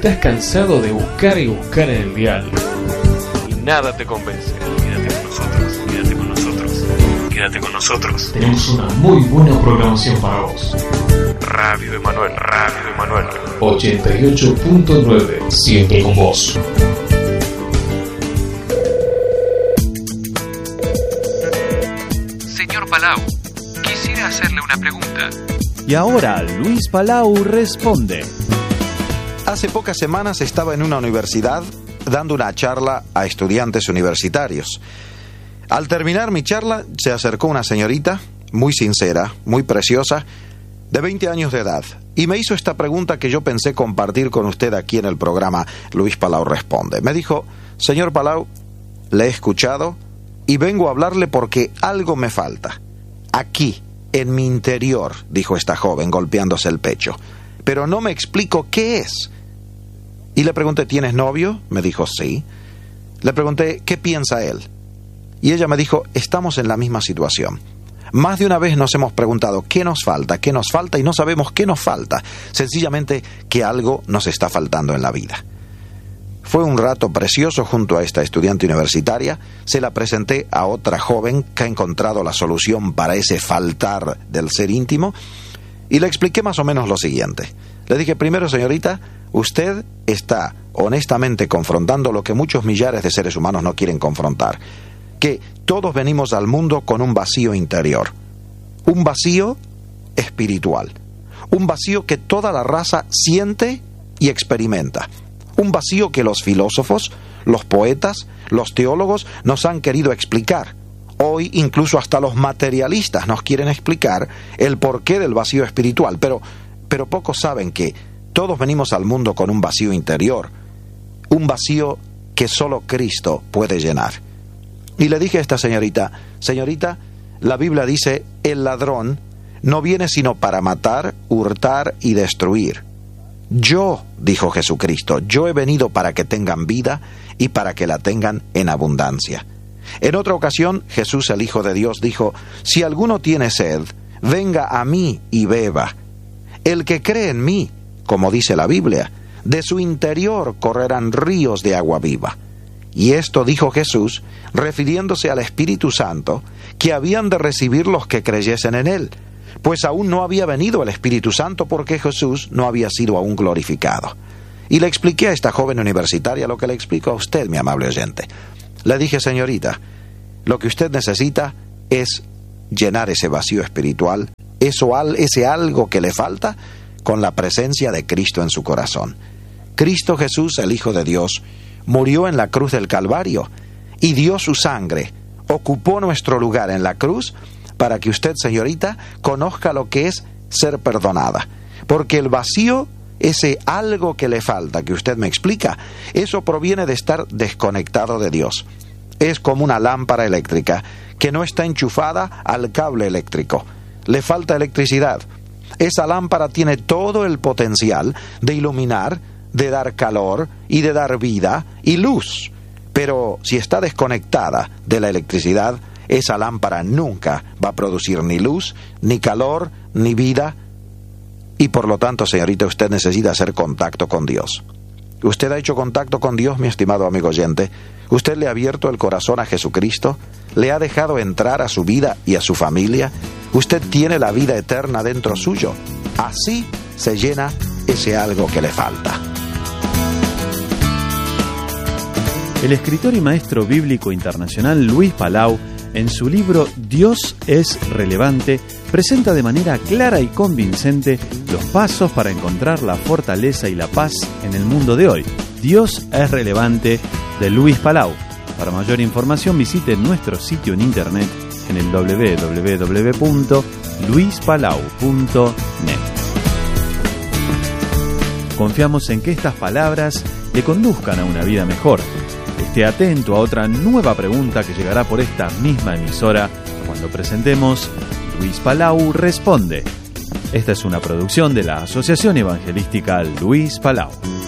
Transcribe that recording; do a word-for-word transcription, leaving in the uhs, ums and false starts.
estás cansado de buscar y buscar en el dial y nada te convence, quédate con nosotros, quédate con nosotros, quédate con nosotros. Tenemos una muy buena programación para vos. Radio Emanuel, Radio Emanuel ochenta y ocho punto nueve, siempre con vos. Señor Palau, quisiera hacerle una pregunta. Y ahora Luis Palau responde. Hace pocas semanas estaba en una universidad dando una charla a estudiantes universitarios. Al terminar mi charla, se acercó una señorita muy sincera, muy preciosa, de veinte años de edad, y me hizo esta pregunta que yo pensé compartir con usted aquí en el programa Luis Palau Responde. Me dijo: señor Palau, le he escuchado y vengo a hablarle porque algo me falta. Aquí, en mi interior, dijo esta joven golpeándose el pecho, pero no me explico qué es. Y le pregunté: ¿tienes novio? Me dijo: sí. Le pregunté: ¿qué piensa él? Y ella me dijo: estamos en la misma situación. Más de una vez nos hemos preguntado qué nos falta, qué nos falta, y no sabemos qué nos falta. Sencillamente que algo nos está faltando en la vida. Fue un rato precioso junto a esta estudiante universitaria. Se la presenté a otra joven que ha encontrado la solución para ese faltar del ser íntimo, y le expliqué más o menos lo siguiente. Le dije: primero, señorita, usted está honestamente confrontando lo que muchos millares de seres humanos no quieren confrontar, que todos venimos al mundo con un vacío interior, un vacío espiritual, un vacío que toda la raza siente y experimenta, un vacío que los filósofos, los poetas, los teólogos nos han querido explicar. Hoy incluso hasta los materialistas nos quieren explicar el porqué del vacío espiritual, pero, pero pocos saben que todos venimos al mundo con un vacío interior, un vacío que solo Cristo puede llenar. Y le dije a esta señorita: señorita, la Biblia dice, el ladrón no viene sino para matar, hurtar y destruir. Yo, dijo Jesucristo, yo he venido para que tengan vida y para que la tengan en abundancia. En otra ocasión, Jesús, el Hijo de Dios, dijo: si alguno tiene sed, venga a mí y beba. El que cree en mí, como dice la Biblia, de su interior correrán ríos de agua viva. Y esto dijo Jesús, refiriéndose al Espíritu Santo, que habían de recibir los que creyesen en él, pues aún no había venido el Espíritu Santo porque Jesús no había sido aún glorificado. Y le expliqué a esta joven universitaria lo que le explico a usted, mi amable oyente. Le dije: señorita, lo que usted necesita es llenar ese vacío espiritual, eso, ese algo que le falta, con la presencia de Cristo en su corazón. Cristo Jesús, el Hijo de Dios, murió en la cruz del Calvario y dio su sangre, ocupó nuestro lugar en la cruz para que usted, señorita, conozca lo que es ser perdonada. Porque el vacío, ese algo que le falta, que usted me explica, eso proviene de estar desconectado de Dios. Es como una lámpara eléctrica que no está enchufada al cable eléctrico. Le falta electricidad. Esa lámpara tiene todo el potencial de iluminar, de dar calor y de dar vida y luz. Pero si está desconectada de la electricidad, esa lámpara nunca va a producir ni luz, ni calor, ni vida. Y por lo tanto, señorita, usted necesita hacer contacto con Dios. ¿Usted ha hecho contacto con Dios, mi estimado amigo oyente? ¿Usted le ha abierto el corazón a Jesucristo? ¿Le ha dejado entrar a su vida y a su familia? Usted tiene la vida eterna dentro suyo. Así se llena ese algo que le falta. El escritor y maestro bíblico internacional Luis Palau, en su libro Dios es relevante, presenta de manera clara y convincente los pasos para encontrar la fortaleza y la paz en el mundo de hoy. Dios es relevante, de Luis Palau. Para mayor información visite nuestro sitio en internet en el doble u doble u doble u punto luis palau punto net. Confiamos en que estas palabras le conduzcan a una vida mejor. Esté atento a otra nueva pregunta que llegará por esta misma emisora cuando presentemos Luis Palau Responde. Esta es una producción de la Asociación Evangelística Luis Palau.